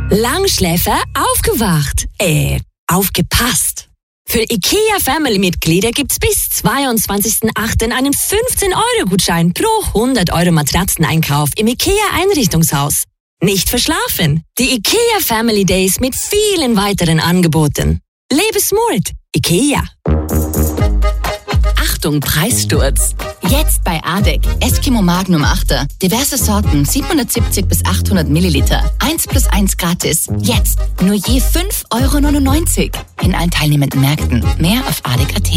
Langschläfer aufgewacht. Aufgepasst. Für IKEA-Family-Mitglieder gibt's bis 22.08. einen 15-Euro-Gutschein pro 100 Euro Matratzeneinkauf im IKEA-Einrichtungshaus. Nicht verschlafen. Die IKEA Family Days mit vielen weiteren Angeboten. Lebe smart. IKEA. Achtung, Preissturz. Jetzt bei ADEC. Eskimo Magnum 8er. Diverse Sorten, 770 bis 800 Milliliter. 1+1 gratis. Jetzt nur je 5,99 € in allen teilnehmenden Märkten. Mehr auf adec.at.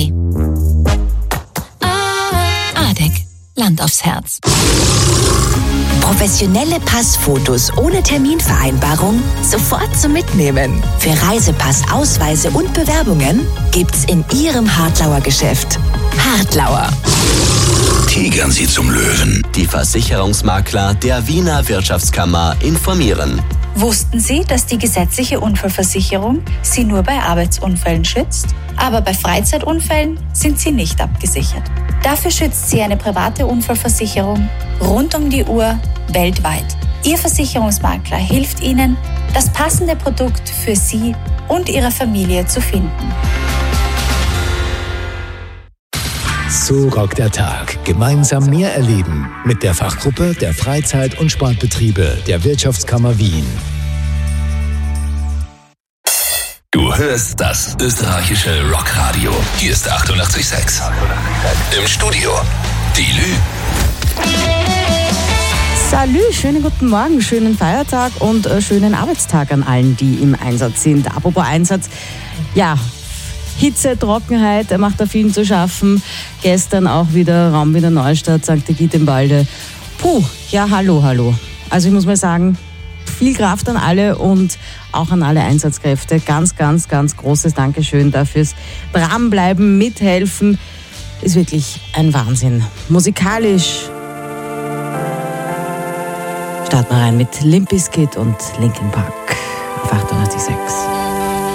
ADEC. Land aufs Herz. Professionelle Passfotos ohne Terminvereinbarung sofort zum Mitnehmen. Für Reisepass, Ausweise und Bewerbungen gibt's in Ihrem Hartlauer Geschäft. Hartlauer. Tigern Sie zum Löwen. Die Versicherungsmakler der Wiener Wirtschaftskammer informieren. Wussten Sie, dass die gesetzliche Unfallversicherung Sie nur bei Arbeitsunfällen schützt? Aber bei Freizeitunfällen sind Sie nicht abgesichert. Dafür schützt Sie eine private Unfallversicherung rund um die Uhr weltweit. Ihr Versicherungsmakler hilft Ihnen, das passende Produkt für Sie und Ihre Familie zu finden. So rockt der Tag. Gemeinsam mehr erleben mit der Fachgruppe der Freizeit- und Sportbetriebe der Wirtschaftskammer Wien. Du hörst das österreichische Rockradio. Hier ist 88,6. Im Studio die Lü. Salü, schönen guten Morgen, schönen Feiertag und schönen Arbeitstag an allen, die im Einsatz sind. Apropos Einsatz, ja, Hitze, Trockenheit, er macht da vielen zu schaffen. Gestern auch wieder Raum Wiener Neustadt, St. Egid im Walde. Puh, ja, hallo. Also ich muss mal sagen, viel Kraft an alle und auch an alle Einsatzkräfte. Ganz, ganz, ganz großes Dankeschön dafür's Dranbleiben, Mithelfen. Ist wirklich ein Wahnsinn. Musikalisch starten wir rein mit Limp Bizkit und Linkin Park auf 88,6.